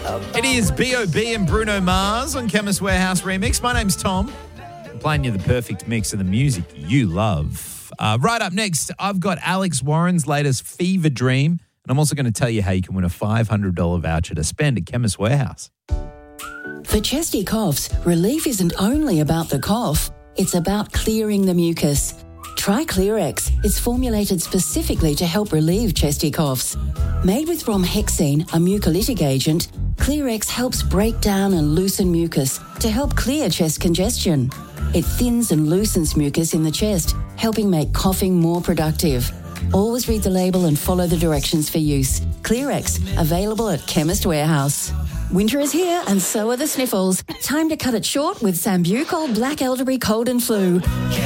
It is B.O.B. and Bruno Mars on Chemist Warehouse Remix. My name's Tom. I'm playing you the perfect mix of the music you love. Right up next, I've got Alex Warren's latest Fever Dream, and I'm also going to tell you how you can win a $500 voucher to spend at Chemist Warehouse. For chesty coughs, relief isn't only about the cough, it's about clearing the mucus. Try Clearex. It's formulated specifically to help relieve chesty coughs. Made with bromhexine, a mucolytic agent, Clearex helps break down and loosen mucus to help clear chest congestion. It thins and loosens mucus in the chest, helping make coughing more productive. Always read the label and follow the directions for use. Clearex, available at Chemist Warehouse. Winter is here and so are the sniffles. Time to cut it short with Sambucol Black Elderberry Cold and Flu.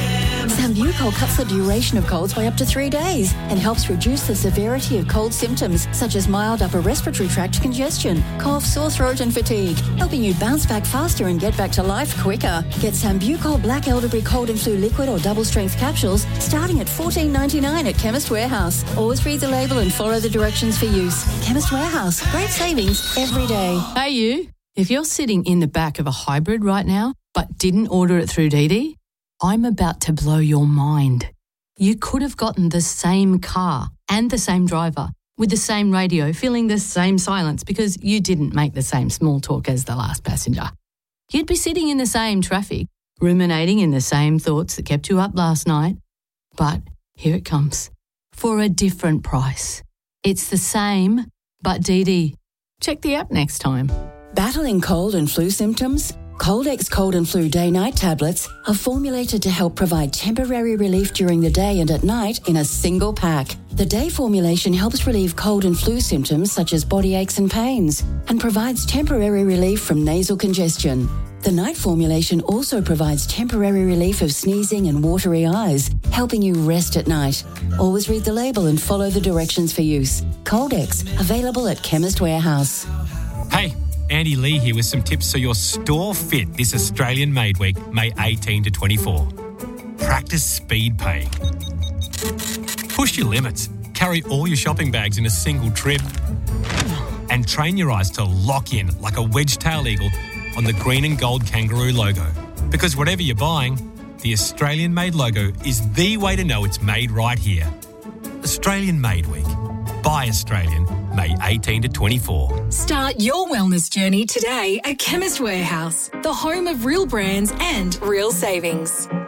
Sambucol cuts the duration of colds by up to 3 days and helps reduce the severity of cold symptoms such as mild upper respiratory tract congestion, cough, sore throat and fatigue, helping you bounce back faster and get back to life quicker. Get Sambucol Black Elderberry Cold and Flu liquid or double-strength capsules starting at $14.99 at Chemist Warehouse. Always read the label and follow the directions for use. Chemist Warehouse. Great savings every day. Hey you, if you're sitting in the back of a hybrid right now but didn't order it through Didi, I'm about to blow your mind. You could have gotten the same car and the same driver with the same radio, feeling the same silence because you didn't make the same small talk as the last passenger. You'd be sitting in the same traffic, ruminating in the same thoughts that kept you up last night. But here it comes, for a different price. It's the same, but Didi. Check the app next time. Battling cold and flu symptoms? Cold-X Cold and Flu Day-Night tablets are formulated to help provide temporary relief during the day and at night in a single pack. The day formulation helps relieve cold and flu symptoms such as body aches and pains and provides temporary relief from nasal congestion. The night formulation also provides temporary relief of sneezing and watery eyes, helping you rest at night. Always read the label and follow the directions for use. Cold-X, available at Chemist Warehouse. Hey, Andy Lee here with some tips so your store fit this Australian Made Week, May 18 to 24. Practice speed paying. Push your limits. Carry all your shopping bags in a single trip. And train your eyes to lock in like a wedge-tail eagle on the green and gold kangaroo logo. Because whatever you're buying, the Australian Made logo is the way to know it's made right here. Australian Made Week. Buy Australian, May 18 to 24. Start your wellness journey today at Chemist Warehouse, the home of real brands and real savings.